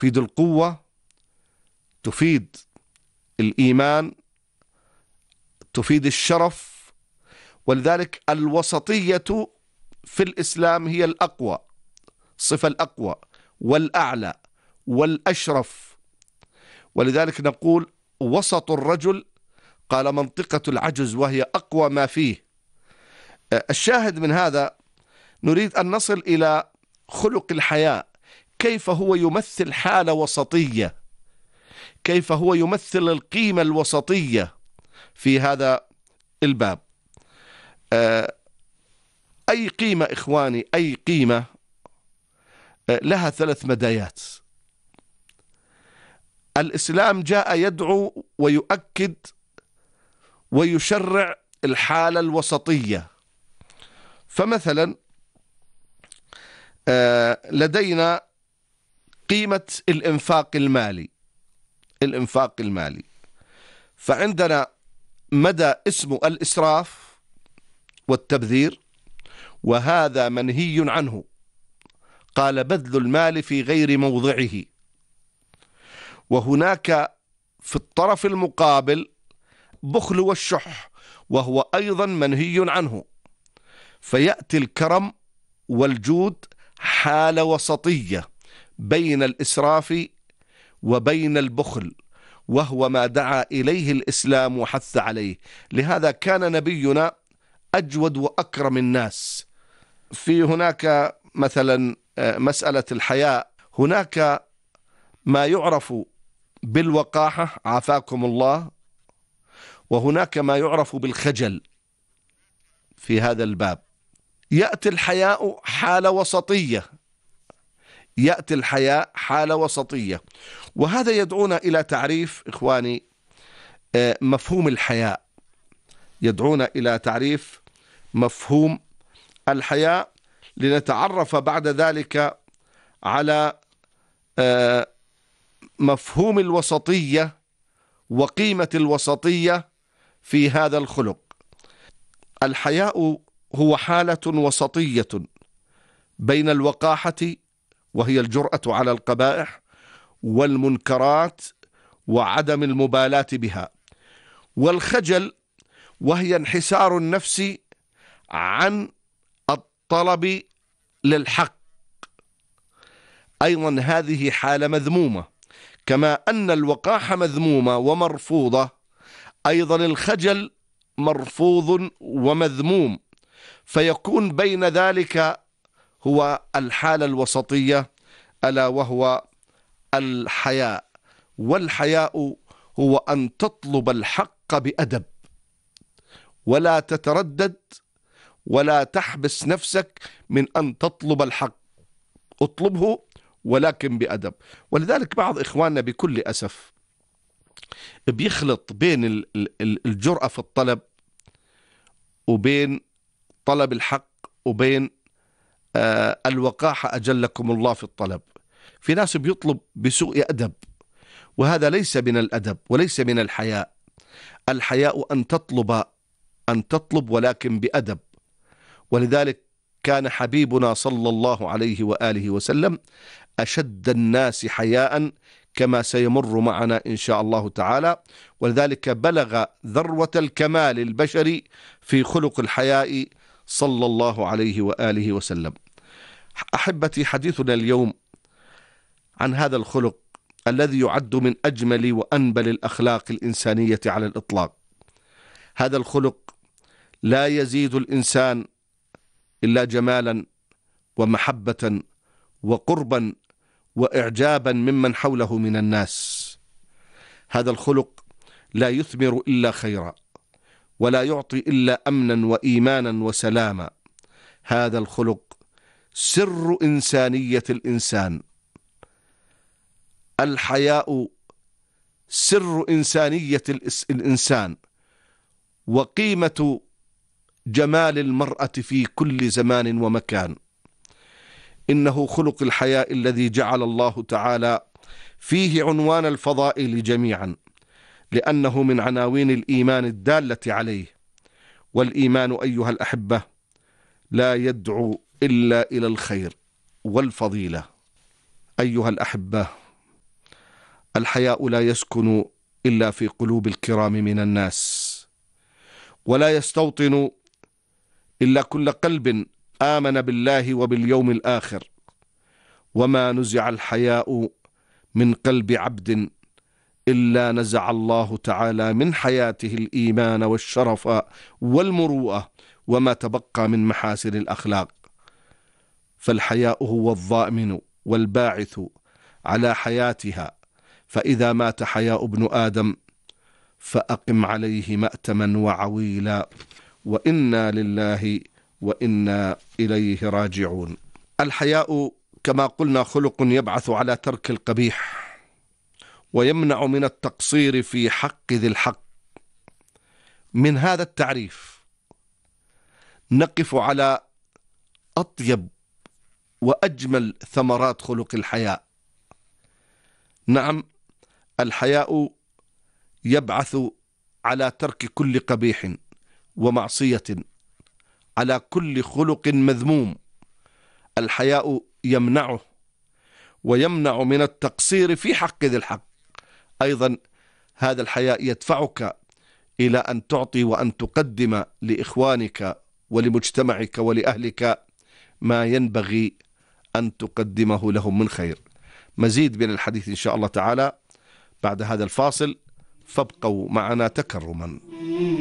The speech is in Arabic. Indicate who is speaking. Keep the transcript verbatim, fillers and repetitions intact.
Speaker 1: تفيد القوة، تفيد الإيمان، تفيد الشرف. ولذلك الوسطية في الإسلام هي الأقوى، الصفة الأقوى والأعلى والأشرف. ولذلك نقول وسط الرجل قال منطقة العجز، وهي أقوى ما فيه. الشاهد من هذا نريد أن نصل إلى خلق الحياء، كيف هو يمثل حالة وسطية، كيف هو يمثل القيمة الوسطية في هذا الباب. أي قيمة إخواني، أي قيمة لها ثلاث مدايات. الإسلام جاء يدعو ويؤكد ويشرع الحالة الوسطية. فمثلا لدينا قيمة الإنفاق المالي، الإنفاق المالي فعندنا مدى اسمه الإسراف والتبذير، وهذا منهي عنه. قال بذل المال في غير موضعه. وهناك في الطرف المقابل بخل والشح، وهو أيضا منهي عنه. فيأتي الكرم والجود حالة وسطية بين الإسراف وبين البخل، وهو ما دعا إليه الإسلام وحث عليه. لهذا كان نبينا أجود وأكرم الناس. في هناك مثلا مسألة الحياء، هناك ما يعرف بالوقاحة عافاكم الله، وهناك ما يعرف بالخجل. في هذا الباب يأتي الحياء حالة وسطية، يأتي الحياء حالة وسطية. وهذا يدعونا إلى تعريف إخواني مفهوم الحياء، يدعونا إلى تعريف مفهوم الحياء، لنتعرف بعد ذلك على مفهوم الوسطية وقيمة الوسطية في هذا الخلق. الحياء هو حالة وسطية بين الوقاحة، وهي الجرأة على القبائح والمنكرات وعدم المبالاة بها، والخجل وهي انحسار النفس عن الطلب للحق. أيضا هذه حالة مذمومة، كما أن الوقاحة مذمومة ومرفوضة، أيضا الخجل مرفوض ومذموم. فيكون بين ذلك هو الحالة الوسطية، ألا وهو الحياء. والحياء هو أن تطلب الحق بأدب، ولا تتردد ولا تحبس نفسك من أن تطلب الحق، اطلبه ولكن بأدب. ولذلك بعض إخواننا بكل أسف بيخلط بين الجرأة في الطلب وبين طلب الحق وبين الوقاحة أجلكم الله في الطلب. في ناس بيطلب بسوء أدب، وهذا ليس من الأدب وليس من الحياء. الحياء أن تطلب أن تطلب ولكن بأدب. ولذلك كان حبيبنا صلى الله عليه وآله وسلم أشد الناس حياء، كما سيمر معنا إن شاء الله تعالى. ولذلك بلغ ذروة الكمال البشري في خلق الحياء صلى الله عليه وآله وسلم. أحبتي، حديثنا اليوم عن هذا الخلق الذي يعد من أجمل وأنبل الأخلاق الإنسانية على الإطلاق. هذا الخلق لا يزيد الإنسان إلا جمالا ومحبة وقربا وإعجابا ممن حوله من الناس. هذا الخلق لا يثمر إلا خيرا، ولا يعطي إلا أمنا وإيمانا وسلاما. هذا الخلق سر إنسانية الإنسان. الحياء سر إنسانية الإنسان، وقيمة جمال المرأة في كل زمان ومكان. إنه خلق الحياء الذي جعل الله تعالى فيه عنوان الفضائل جميعا، لأنه من عناوين الإيمان الدالة عليه. والإيمان أيها الأحبة لا يدعو إلا إلى الخير والفضيلة. أيها الأحبة، الحياء لا يسكن إلا في قلوب الكرام من الناس، ولا يستوطن إلا كل قلب آمن بالله وباليوم الآخر. وما نزع الحياء من قلب عبد إلا نزع الله تعالى من حياته الإيمان والشرف والمروءة وما تبقى من محاسن الأخلاق. فالحياء هو الضامن والباعث على حياتها، فإذا مات حياء ابن آدم فأقم عليه مأتما وعويلا، وإنا لله وإنا إليه راجعون. الحياء كما قلنا خلق يبعث على ترك القبيح، ويمنع من التقصير في حق ذي الحق. من هذا التعريف نقف على أطيب وأجمل ثمرات خلق الحياء. نعم، الحياء يبعث على ترك كل قبيح ومعصية، على كل خلق مذموم. الحياء يمنعه ويمنع من التقصير في حق ذي الحق. أيضا هذا الحياء يدفعك إلى أن تعطي وأن تقدم لإخوانك ولمجتمعك ولأهلك ما ينبغي أن تقدمه لهم من خير. مزيد من الحديث إن شاء الله تعالى بعد هذا الفاصل، فابقوا معنا تكرما.